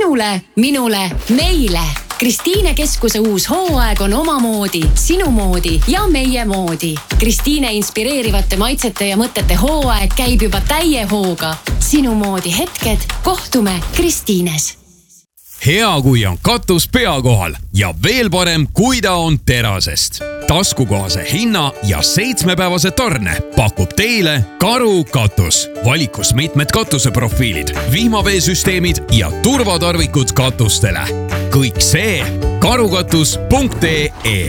sinule, minule, meile. Kristiine Keskuse uus hooaeg on omamoodi, sinu moodi ja meie moodi. Kristiine inspireerivate maitsete ja mõtete hooaeg käib juba täie hooga. Sinu moodi hetked, kohtume Kristiines. Hea, kui on katus pea kohal ja veel parem, kui ta on terasest. Taskukohase hinna ja 7-päevase tarne pakub teile Karu katus. Valikus mitmed katuseprofiilid, vihmaveesüsteemid ja turvatarvikud katustele. Kõik see karukatus.ee.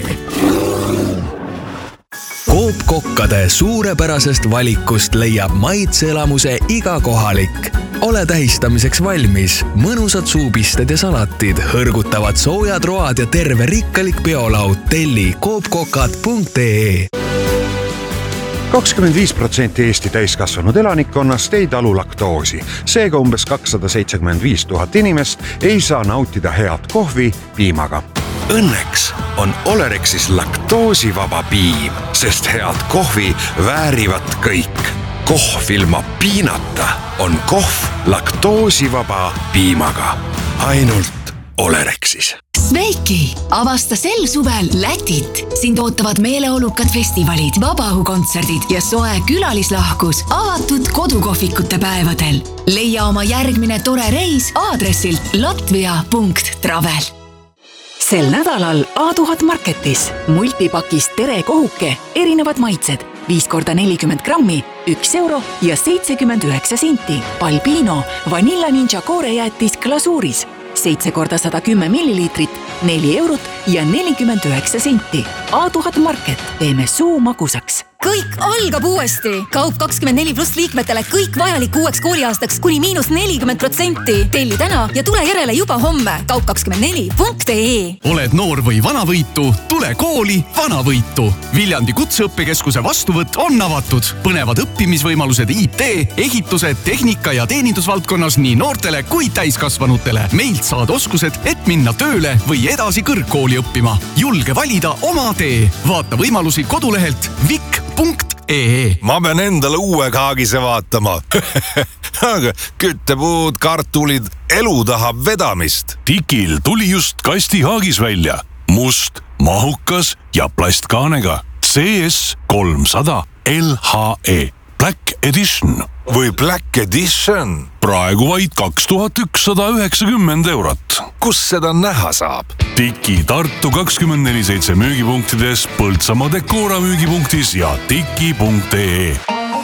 Coop-kokkade suurepärasest valikust leiab maitseelamuse iga kohalik. Ole tähistamiseks valmis. Mõnusad suupisted ja salatid, hõrgutavad soojad road ja terve rikkalik peolaud. Telli coopkokad.ee. 25% Eesti täiskasvanud elanikkonnast ei talu laktoosi. Seega umbes 275 000 inimest ei saa nautida head kohvi piimaga. Õnneks on Olerexis laktoosivaba piim, sest head kohvi väärivad kõik. Kohv ilma piinata on kohv laktoosivaba piimaga. Ainult Olerexis. Sveiki! Avasta sel suvel Lätit. Sind ootavad meeleolukad festivalid, vabaõhukontserdid ja soe külalislahkus avatud kodukohvikute päevadel. Leia oma järgmine tore reis aadressilt latvia.travel. Sel nädalal A1000 Marketis multipakist Tere kohuke erinevad maitsed 5x40 grammi, 1 euro ja 79 senti. Balbino Vanilla Ninja koorejäätis glasuuris 7x110 milliliitrit, 4 eurot ja 49 senti. A1000 Market, teeme suu magusaks. Kõik algab uuesti. Kaup24 pluss liikmetele kõik vajalik uueks kooliaastaks kuni -40%. Telli täna ja tule järele juba homme. Kaup24.ee. Oled noor või vanavõitu? Tule kooli vanavõitu. Viljandi kutseõppekeskuse vastuvõtt on avatud. Põnevad õppimisvõimalused IT, ehituse, tehnika ja teenindusvaldkonnas nii noortele kui täiskasvanutele. Meilt saad oskused, et minna tööle või edasi kõrgkooli õppima. Julge valida oma tee. Vaata võimalusi kodulehelt vik.ee. Ma pean endale uue kaagise vaatama. Aga küttepuud, kartulid, elu tahab vedamist. Tikil tuli just kastihaagis välja. Must, mahukas ja plastkaanega. CS 300 LHE. Black Edition. Või Black Edition. Praegu vaid 2190 eurot. Kus seda näha saab? Tiki Tartu 24/7 müügipunktides, Põltsamaa Decora müügipunktis ja tiki.ee.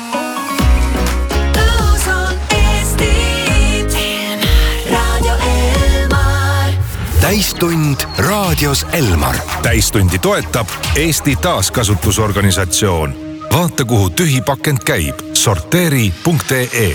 Täistund raadios Elmar. Täistundi toetab Eesti Taaskasutusorganisatsioon. Vaata, kuhu tühi pakend käib. Sorteeri.ee.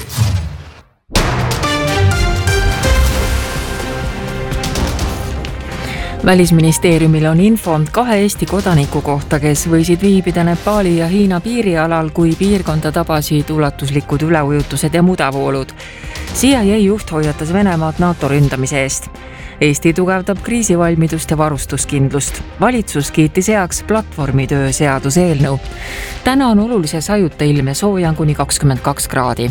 Välisministeeriumil on info 2 Eesti kodaniku kohta, kes võisid viibida Nepali ja Hiina piirialal, kui piirkonda tabasid ulatuslikud üleujutused ja mudavoolud. CIA juht hoiatas Venemaad NATO ründamise eest. Eesti tugevdab kriisivalmidust ja varustuskindlust. Valitsus kiitis heaks platvormitöö seaduse eelnõu. Täna on olulise sajuta ilm ja sooja kuni 22 kraadi.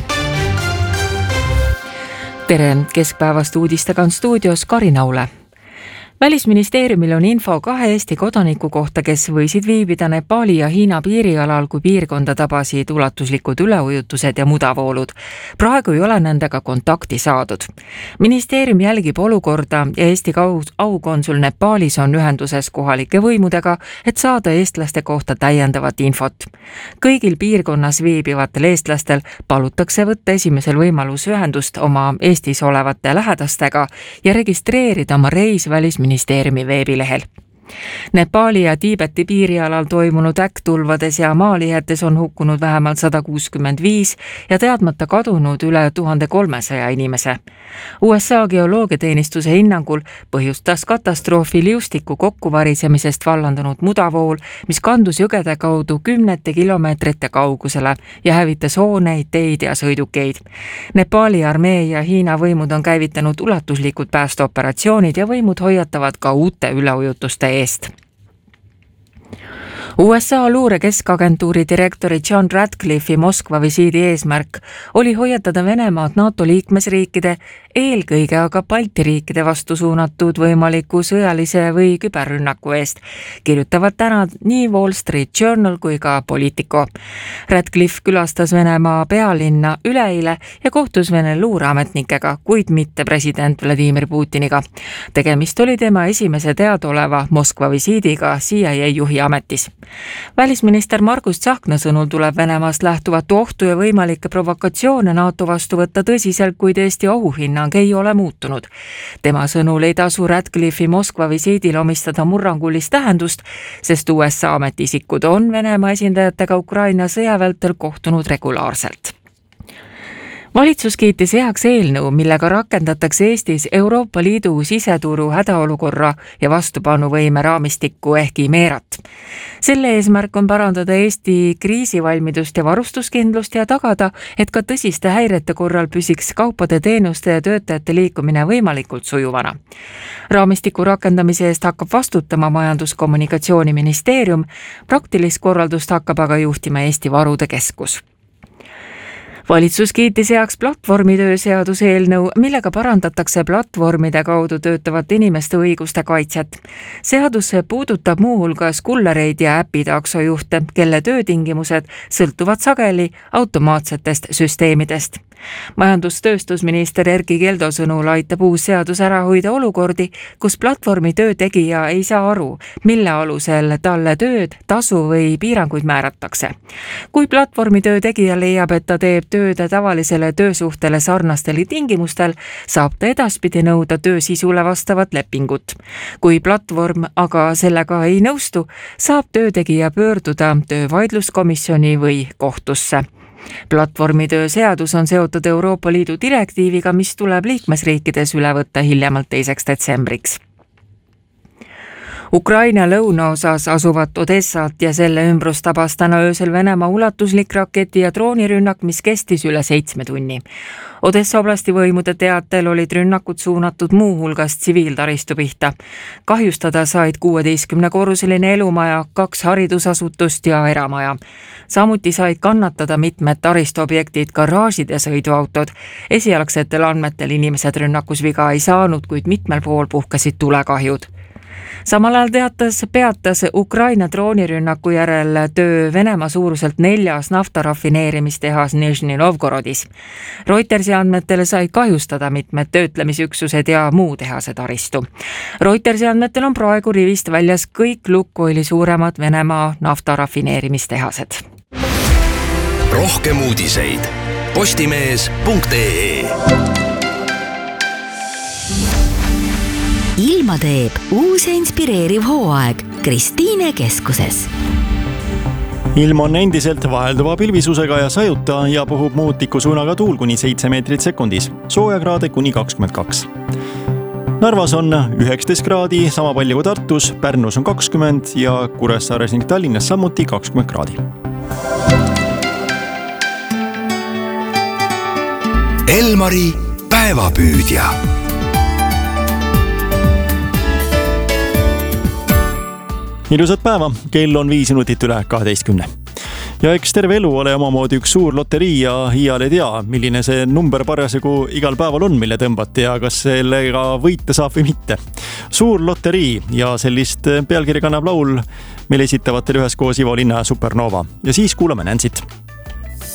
Tere, keskpäevast uudistega on stuudios Karin Aule. Välisministeeriumil on info 2 Eesti kodaniku kohta, kes võisid viibida Nepali ja Hiina piirialal, kui piirkonda tabasid ulatuslikud üleujutused ja mudavoolud. Praegu ei ole nendega kontakti saadud. Ministeerium jälgib olukorda ja Eesti aukonsul Nepalis on ühenduses kohalike võimudega, et saada eestlaste kohta täiendavat infot. Kõigil piirkonnas viibivatel eestlastel palutakse võtta esimesel võimalus ühendust oma Eestis olevate lähedastega ja registreerida oma reis Välisministeeriumi veebilehel. Nepali ja Tiibeti piirialal toimunud äkktulvades ja maalihetes on hukkunud vähemalt 165 ja teadmata kadunud üle 1300 inimese. USA geoloogiateenistuse hinnangul põhjustas katastroofi liustiku kokkuvarisemisest vallandunud mudavool, mis kandus jõgede kaudu 10 kilomeetrite kaugusele ja hävitas hooneid, teid ja sõidukeid. Nepali armee ja Hiina võimud on käivitanud ulatuslikud päästeoperatsioonid ja võimud hoiatavad ka uute üleujutuste eest. USA luure keskagentuuri direktori John Ratcliffe'i Moskva visiidi eesmärk oli hoiatada Venemaad NATO liikmesriikide, eelkõige aga Balti riikide vastu suunatud võimaliku sõjalise või küberrünnaku eest, kirjutavad täna nii Wall Street Journal kui ka Politico. Ratcliffe külastas Venemaa pealinna üleeile ja kohtus Vene luureametnikega, kuid mitte president Vladimir Putiniga. Tegemist oli tema esimese teadaoleva Moskva visiidiga CIA juhi ametis. Välisminister Margus Tsahkna sõnul tuleb Venemaast lähtuvat ohtu ja võimalikke provokatsioone NATO vastu võtta tõsiselt, kuid Eesti ohuhinnang ei ole muutunud. Tema sõnul ei tasu Ratcliffe'i Moskva visiidil omistada murrangulist tähendust, sest USA ametiisikud on Venemaa esindajatega Ukraina sõjavältel kohtunud regulaarselt. Valitsus kiitis heaks eelnõu, millega rakendatakse Eestis Euroopa Liidu siseturu hädaolukorra ja vastupanuvõime raamistikku ehk IMERAT. Selle eesmärk on parandada Eesti kriisivalmidust ja varustuskindlust ja tagada, et ka tõsiste häirete korral püsiks kaupade, teenuste ja töötajate liikumine võimalikult sujuvana. Raamistiku rakendamise eest hakkab vastutama Majandus-Kommunikatsiooniministeerium, praktilist korraldust hakkab aga juhtima Eesti Varude Keskus. Valitsus kiitis heaks platvormitöö seaduse eelnõu, millega parandatakse platvormide kaudu töötavate inimeste õiguste kaitset. Seadus puudutab muuhulgas kullereid ja äpitaksojuhte, kelle töötingimused sõltuvad sageli automaatsetest süsteemidest. Majandus-tööstusminister Erkki Keldo sõnul aitab uus seadus ära hoida olukordi, kus platvormi töötegija ei saa aru, mille alusel talle tööd, tasu või piiranguid määratakse. Kui platvormi töötegija leiab, et ta teeb tööd tavalisele töösuhtele sarnastele tingimustel, saab ta edaspidi nõuda töösisule vastavat lepingut. Kui platvorm aga sellega ei nõustu, saab töötegija pöörduda töövaidluskomisjoni või kohtusse. Platvormitöö seadus on seotud Euroopa Liidu direktiiviga, mis tuleb liikmesriikides üle võtta hiljemalt 2. detsembriks. Ukraina lõunaosas asuvat Odessat ja selle ümbrust tabas täna öösel Venemaa ulatuslik raketi ja droonirünnak, mis kestis üle 7 tunni. Odessa oblasti võimude teatel olid rünnakud suunatud muuhulgas tsiviiltaristu pihta. Kahjustada said 16-korruseline elumaja, 2 haridusasutust ja eramaja. Samuti said kannatada mitmed taristuobjektid, garaažid ja sõiduautod. Esialgsetel andmetel inimesed rünnakus viga ei saanud, kuid mitmel pool puhkesid tulekahjud. Samal ajal peatas Ukraina droonirünnaku järel töö Venemaa suuruselt 4. naftarafineerimistehas Nižni Novgorodis. Reutersi andmetel said kahjustada mitmed töötlemisüksused ja muu tehase taristu. Reutersi andmetel on praegu rivist väljas kõik Lukoili suuremad Venemaa naftarafineerimistehased. Rohkem uudiseid postimees.ee. Ilma teeb uus ja inspireeriv hooaeg Kristiine keskuses. Ilm on endiselt vahelduva pilvisusega ja sajuta ja puhub muutiku suunaga tuul kuni 7 meetrit sekundis, soojakraade kuni 22. Narvas on 19 kraadi, sama palju kui Tartus, Pärnus on 20 ja Kuressaares ning Tallinnas samuti 20 kraadi. Elmari päevapüüdja. Ilusat päeva, kell on 5 minutit üle 12. Ja eks terve elu ole omamoodi üks suur loterii ja iial ei tea, milline see number parasjagu igal päeval on, mille tõmbati ja kas sellega võita saab või mitte. Suur loterii ja sellist pealkirja kannab laul, mille esitavad teile üheskoos Ivo Linna ja Supernova. Ja siis kuulame Nancyt.